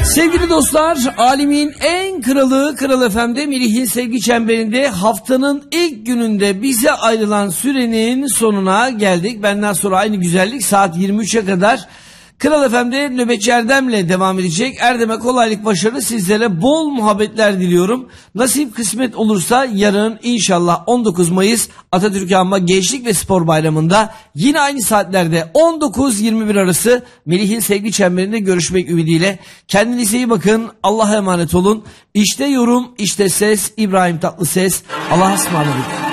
Sevgili dostlar, alemin en kralı Kral FM'de Melih'in sevgi çemberinde haftanın ilk gününde bize ayrılan sürenin sonuna geldik. Benden sonra aynı güzellik saat 23'e kadar Kral FM'de Nöbetçi Erdem'le devam edecek. Erdem'e kolaylık, başarı, sizlere bol muhabbetler diliyorum. Nasip kısmet olursa yarın inşallah 19 Mayıs Atatürk Anma Gençlik ve Spor Bayramı'nda yine aynı saatlerde 19-21 arası Melih'in sevgi çemberinde görüşmek ümidiyle. Kendinize iyi bakın. Allah'a emanet olun. İşte yorum, işte ses. İbrahim Tatlıses. Allah'a ısmarladık.